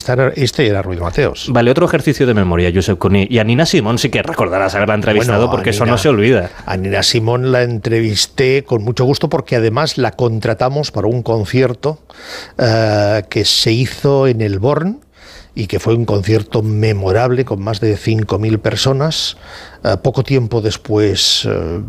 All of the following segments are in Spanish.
Este era Ruiz Mateos. Vale, otro ejercicio de memoria, Josep Cuní. Y a Nina Simón sí que recordarás haberla entrevistado, porque eso no se olvida. A Nina Simón la entrevisté con mucho gusto porque además la contratamos para un concierto que se hizo en el Born y que fue un concierto memorable con más de 5.000 personas. Poco tiempo después,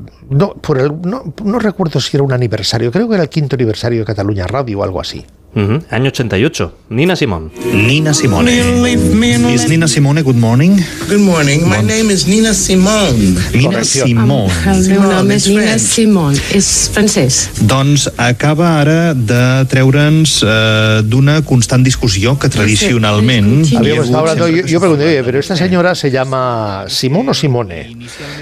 no recuerdo si era un aniversario, creo que era el 5º aniversario de Catalunya Radio o algo así. Año 88. Nina Simón. Nina Simone. Is Nina Simone, good morning? Good morning. My name is Nina Simone. Nina Simone. El meu nom és Nina Simone. És francès. Doncs acaba ara de treure'ns d'una constant discussió que tradicionalment... Habíamos estado hablando, yo pregunté, oye, pero esta señora se llama Simón o Simone.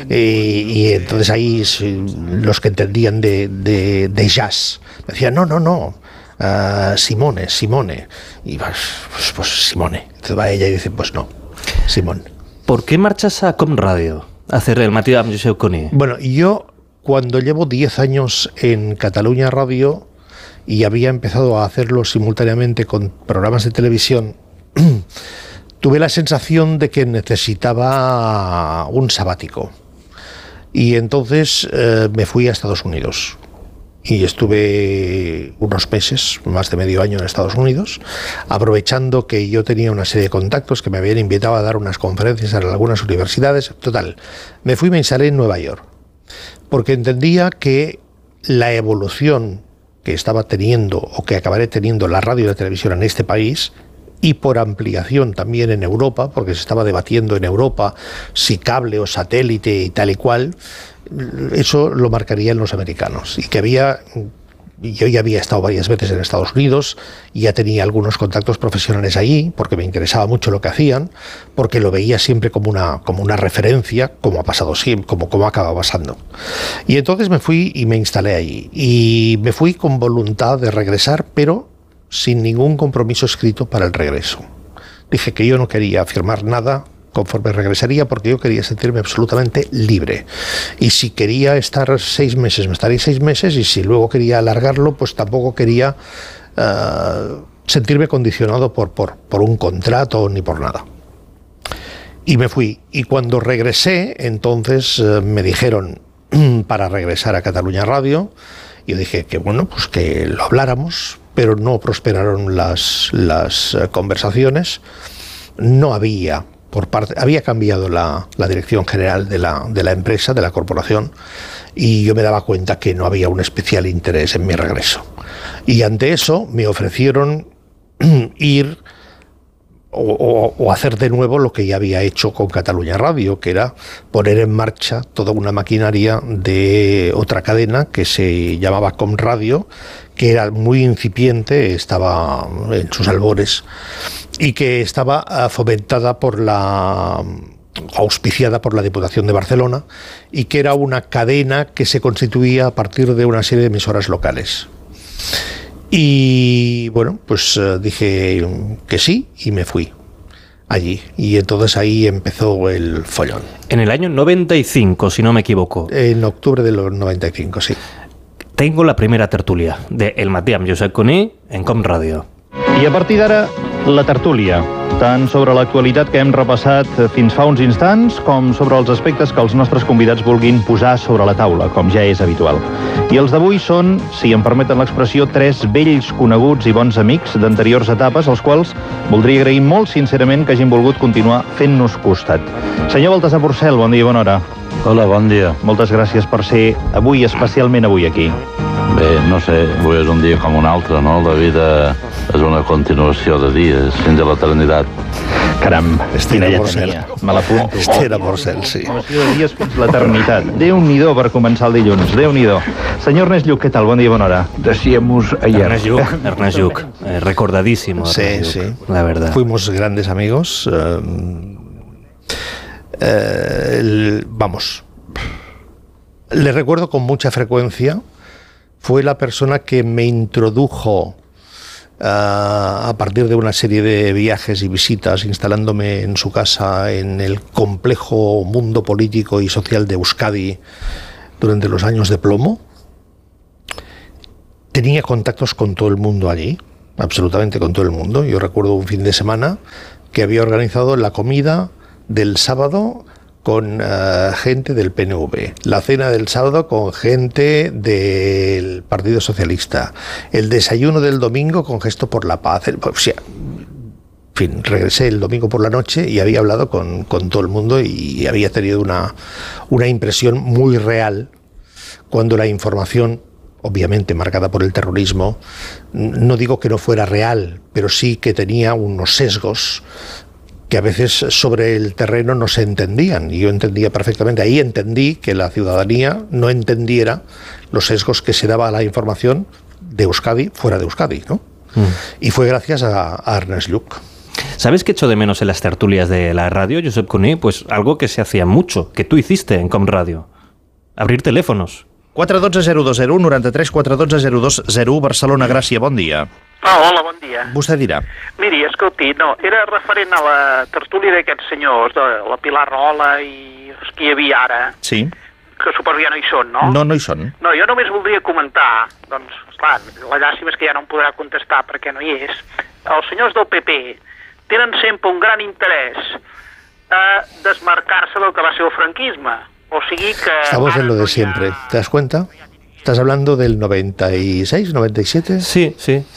Y entonces ahí los que entendían de jazz me decían, no. Simone. Y pues Simone. Entonces va ella y dice, pues no, Simón. ¿Por qué marchas a Com Radio a hacer el matí amb Josep Cuní? Bueno, yo cuando llevo 10 años en Catalunya Radio y había empezado a hacerlo simultáneamente con programas de televisión, tuve la sensación de que necesitaba un sabático. Y entonces me fui a Estados Unidos. Y estuve unos meses, más de medio año en Estados Unidos, aprovechando que yo tenía una serie de contactos que me habían invitado a dar unas conferencias en algunas universidades. Total, me fui y me instalé en Nueva York, porque entendía que la evolución que estaba teniendo o que acabaré teniendo la radio y la televisión en este país, y por ampliación también en Europa, porque se estaba debatiendo en Europa si cable o satélite y tal y cual, eso lo marcarían los americanos. Y que yo ya había estado varias veces en Estados Unidos y ya tenía algunos contactos profesionales allí, porque me interesaba mucho lo que hacían, porque lo veía siempre como una referencia, como ha pasado siempre, como acaba pasando. Y entonces me fui y me instalé allí. Y me fui con voluntad de regresar, pero sin ningún compromiso escrito para el regreso. Dije que yo no quería firmar nada conforme regresaría, porque yo quería sentirme absolutamente libre. Y si quería estar 6 meses, me estaría 6 meses, y si luego quería alargarlo, pues tampoco quería sentirme condicionado por un contrato ni por nada. Y me fui. Y cuando regresé, entonces me dijeron para regresar a Catalunya Radio. Yo dije que bueno, pues que lo habláramos, pero no prosperaron las conversaciones. No había había cambiado la dirección general de la empresa, de la corporación, y yo me daba cuenta que no había un especial interés en mi regreso. Y ante eso me ofrecieron ir o hacer de nuevo lo que ya había hecho con Catalunya Radio, que era poner en marcha toda una maquinaria de otra cadena que se llamaba Com Radio, que era muy incipiente, estaba en sus albores, y que estaba auspiciada por la Diputación de Barcelona, y que era una cadena que se constituía a partir de una serie de emisoras locales. Y bueno, pues dije que sí y me fui allí. Y entonces ahí empezó el follón. En el año 95, si no me equivoco. En octubre del 95, sí. Tengo la primera tertúlia de El matí amb Josep Cuní en Com Radio. I a partir d'ara, la tertúlia, tant sobre l'actualitat que hem repassat fins fa uns instants, com sobre els aspectes que els nostres convidats vulguin posar sobre la taula, com ja és habitual. I els d'avui són, si em permeten l'expressió, 3 vells coneguts i bons amics d'anteriors etapes, als quals voldria agrair molt sincerament que hagin volgut continuar fent-nos costat. Senyor Baltasar Porcel, bon dia i bona hora. Hola, bon dia. Moltes gràcies per ser avui, especialment avui aquí. Bé, no sé, avui és un dia com un altre, no? La vida és una continuació de dies fins a l'eternitat. Caram, quina lletania. Me l'apunto. Estela Porcel, sí. Continuació de dies fins l'eternitat. Déu-n'hi-do per començar el dilluns, Déu-n'hi-do. Senyor Ernest Lluch, què tal? Bon dia i bona hora. Decíamos ayer. Ernest Lluch, recordadísimo. Sí, Ernest Lluch, sí. La verdad. Fuimos grandes amigos. Vamos. Le recuerdo con mucha frecuencia. Fue la persona que me introdujo a partir de una serie de viajes y visitas, instalándome en su casa en el complejo mundo político y social de Euskadi durante los años de plomo. Tenía contactos con todo el mundo allí, absolutamente con todo el mundo. Yo recuerdo un fin de semana que había organizado la comida del sábado con gente del PNV, la cena del sábado con gente del Partido Socialista, el desayuno del domingo con Gesto por la Paz. O sea, en fin, regresé el domingo por la noche y había hablado con todo el mundo y había tenido una impresión muy real cuando la información, obviamente marcada por el terrorismo, no digo que no fuera real, pero sí que tenía unos sesgos que a veces sobre el terreno no se entendían. Y yo entendía perfectamente, ahí entendí que la ciudadanía no entendiera los sesgos que se daba a la información de Euskadi fuera de Euskadi, ¿no? Y fue gracias a Ernest Lluch. ¿Sabes qué echo de menos en las tertulias de la radio, Josep Cuní? Pues algo que se hacía mucho, que tú hiciste en Comradio. Abrir teléfonos. 412 0201 93 412 0201 Barcelona, Gràcia, bon dia. Hola, bon dia. Vostè dirà. Miri, escolti, no, era referent a la tertúlia d'aquests senyors, de la Pilar Rola i els que hi havia ara, Sí. que suposo ja no hi són, no? No hi són. No, jo només voldria comentar, doncs, esclar, la llàstima és que ja no em podrà contestar perquè no hi és. Els senyors del PP tenen sempre un gran interès a desmarcar-se del que va ser el franquisme. O sigui que... Estamos en lo de siempre, ¿te das cuenta? ¿Estás hablando del 96, 97? Sí.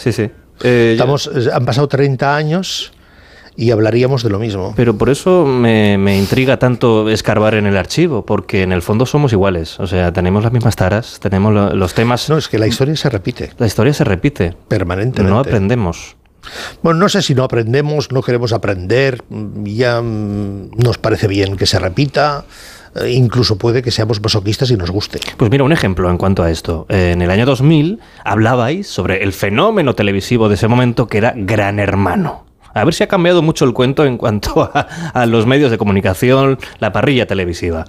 Han pasado 30 años y hablaríamos de lo mismo. Pero por eso me intriga tanto escarbar en el archivo, porque en el fondo somos iguales. O sea, tenemos las mismas taras, tenemos los temas... No, es que la historia se repite. La historia se repite. Permanentemente. No aprendemos. Bueno, no sé si no aprendemos, no queremos aprender, ya nos parece bien que se repita... Incluso puede que seamos masoquistas y nos guste. Pues mira, un ejemplo en cuanto a esto. En el año 2000 hablabais sobre el fenómeno televisivo de ese momento que era Gran Hermano. A ver si ha cambiado mucho el cuento en cuanto a los medios de comunicación, la parrilla televisiva.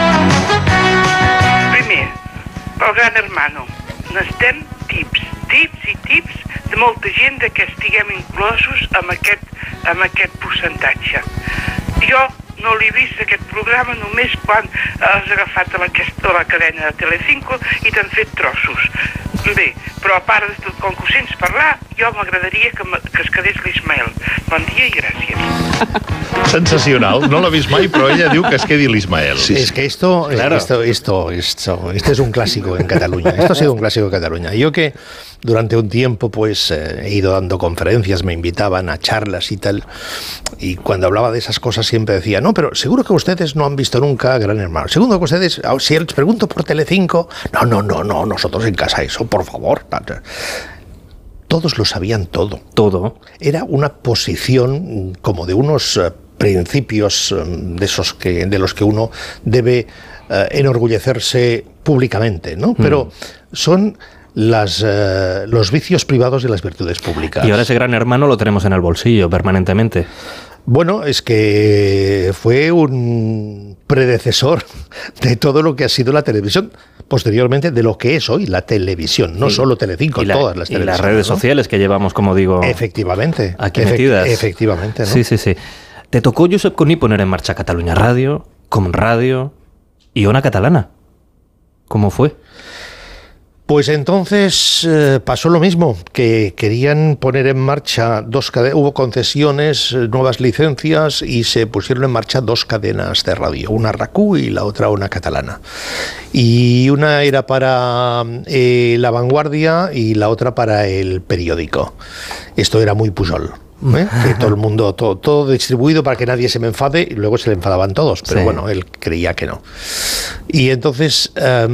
Primer, el Gran Hermano. Necessitem tips i tips de molta gent de que estiguem inclosos amb aquest percentatge. Jo no l'he vist aquest programa només quan has agafat la cadena de Telecinco i t'han fet trossos. Bé, però a part de tot, com que ho sents parlar, jo m'agradaria que es quedés l'Ismael. Bon dia i gràcies. Sensacional, no l'ha vist mai, però ella diu que es quedi l'Ismael. Sí. Es que esto es un clásico en Cataluña. Esto ha sido un clásico en Cataluña. Yo que durante un tiempo pues he ido dando conferencias, me invitaban a charlas y tal, y cuando hablaba de esas cosas siempre decía, no, pero seguro que ustedes no han visto nunca Gran Hermano. Seguro que ustedes, si les pregunto por Telecinco, no, nosotros en casa eso, por favor. Todos lo sabían todo. Todo. Era una posición como de unos principios de los que uno debe enorgullecerse públicamente, ¿no? Pero son los vicios privados de las virtudes públicas. Y ahora ese Gran Hermano lo tenemos en el bolsillo permanentemente. Bueno, es que fue un predecesor de todo lo que ha sido la televisión, posteriormente de lo que es hoy la televisión, no solo Telecinco, todas las televisiones. Y las redes sociales que llevamos, como digo, efectivamente, aquí metidas. Efectivamente, ¿no? Sí. Te tocó, Josep Cuní, poner en marcha Catalunya Radio, Com-Radio y Ona Catalana. ¿Cómo fue? Pues entonces pasó lo mismo, que querían poner en marcha hubo concesiones, nuevas licencias y se pusieron en marcha dos cadenas de radio, una RACU y la otra Ona Catalana. Y una era para La Vanguardia y la otra para El Periódico. Esto era muy Pujol. Que todo el mundo, todo distribuido para que nadie se me enfade, y luego se le enfadaban todos, pero sí. Bueno, él creía que no. Y entonces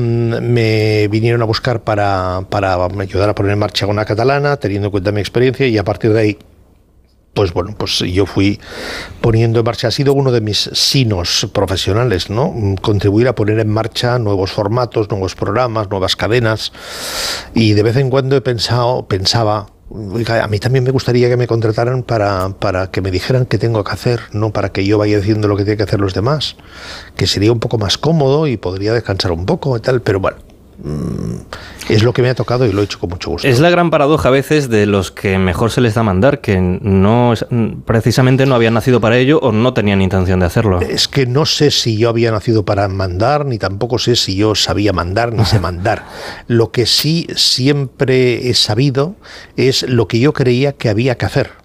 me vinieron a buscar para ayudar a poner en marcha Ona Catalana, teniendo en cuenta mi experiencia, y a partir de ahí, pues bueno, pues yo fui poniendo en marcha, ha sido uno de mis sinos profesionales, ¿no? Contribuir a poner en marcha nuevos formatos, nuevos programas, nuevas cadenas, y de vez en cuando pensaba, a mí también me gustaría que me contrataran para que me dijeran qué tengo que hacer, no para que yo vaya diciendo lo que tienen que hacer los demás, que sería un poco más cómodo y podría descansar un poco y tal, pero bueno, es lo que me ha tocado y lo he hecho con mucho gusto. Es la gran paradoja a veces de los que mejor se les da mandar, que no precisamente no habían nacido para ello o no tenían intención de hacerlo. Es que no sé si yo había nacido para mandar, ni tampoco sé si yo sabía mandar, ni sé mandar. Lo que sí siempre he sabido es lo que yo creía que había que hacer.